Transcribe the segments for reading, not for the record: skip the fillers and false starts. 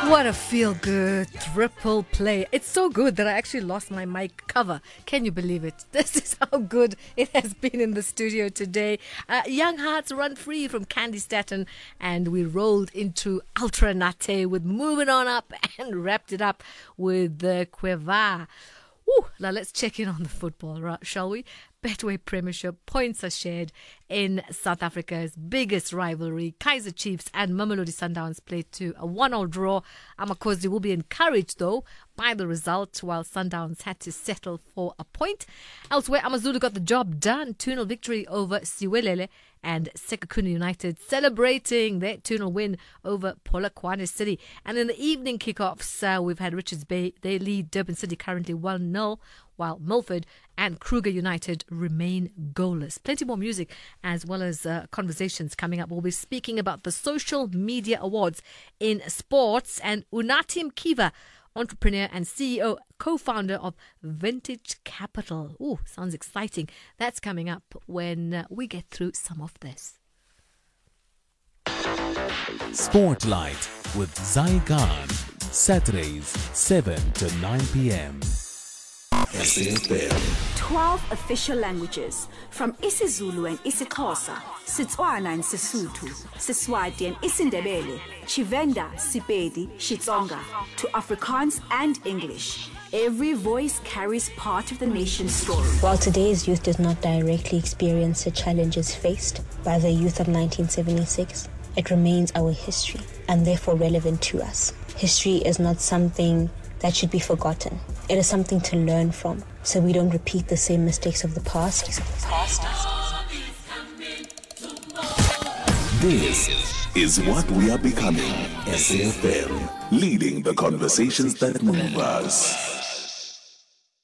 What a feel-good triple play. It's so good that I actually lost my mic cover. Can you believe it? This is how good it has been in the studio today. Young Hearts Run Free from Candy Staton, and we rolled into Ultra Nate with Moving On Up and wrapped it up with the Cueva. Now let's check in on the football, shall we? Betway Premiership points are shared in South Africa's biggest rivalry. Kaizer Chiefs and Mamelodi Sundowns played to a 1-1 draw. Amakhosi will be encouraged, though, by the result, while Sundowns had to settle for a point. Elsewhere, AmaZulu got the job done. 2-0 victory over Siwelele, and Sekhukhune United celebrating their 2-0 win over Polokwane City. And in the evening kickoffs, we've had Richards Bay. They lead Durban City currently 1-0, while Milford and Kruger United remain goalless. Plenty more music as well as conversations coming up. We'll be speaking about the Social Media Awards in sports, and Unathi Mkiva, entrepreneur and CEO, co-founder of Vintage Capital. Ooh, sounds exciting. That's coming up when we get through some of this. Spotlight with Zygon, Saturdays 7 to 9 p.m. 12 official languages, from isiZulu and isiXhosa, Setswana and Sesotho, Seswati and isiNdebele, Tshivenda, Sepedi, Xitsonga, to Afrikaans and English. Every voice carries part of the nation's story. While today's youth does not directly experience the challenges faced by the youth of 1976, it remains our history and therefore relevant to us. History is not something that should be forgotten. It is something to learn from, so we don't repeat the same mistakes of the past. This is what we are becoming. SAFM, leading the conversations that move us.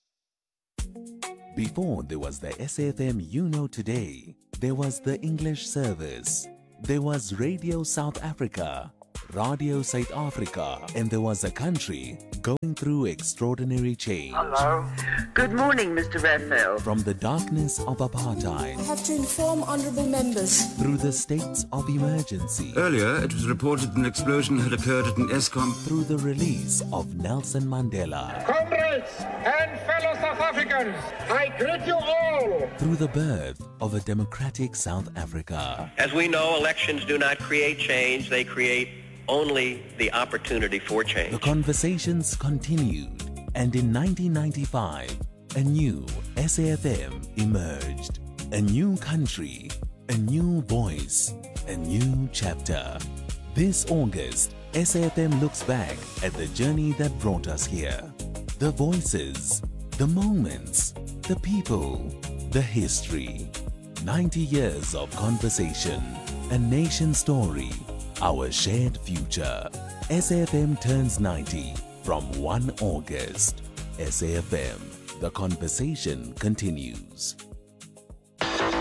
Before there was the SAFM you know today, there was the English service. There was Radio South Africa, Radio South Africa, and there was a country going through extraordinary change. Hello. Good morning, Mr. Raphael. From the darkness of apartheid, I have to inform honourable members. through the states of emergency, Earlier, it was reported an explosion had occurred at an ESCOM. through the release of Nelson Mandela, Comrades and fellow South Africans, I greet you all. through the birth of a democratic South Africa. As we know, elections do not create change, they create only the opportunity for change. The conversations continued, and in 1995, a new SAFM emerged. A new country, a new voice, a new chapter. This August, SAFM looks back at the journey that brought us here. The voices, the moments, the people, the history. 90 years of conversation, a nation story, our shared future. SAFM turns 90 from 1 August. SAFM, the conversation continues.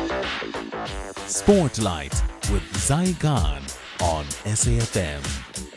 Spotlight with Zygon on SAFM.